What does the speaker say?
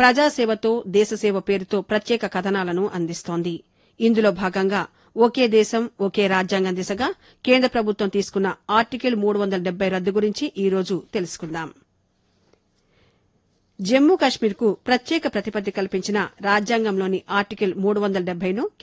ప్రజాసేవతో దేశసేవ పేరుతో ప్రత్యేక కథనాలను అందిస్తోంది. ఇందులో భాగంగా ఒకే దేశం ఒకే రాజ్యాంగం దిశగా కేంద్ర ప్రభుత్వం తీసుకున్న ఆర్టికల్ 370 రద్దు గురించి ఈ రోజు తెలుసుకుందాం. జమ్మూ కశ్మీర్కు ప్రత్యేక ప్రతిపత్తి కల్పించిన రాజ్యాంగంలోని ఆర్టికల్ 370ను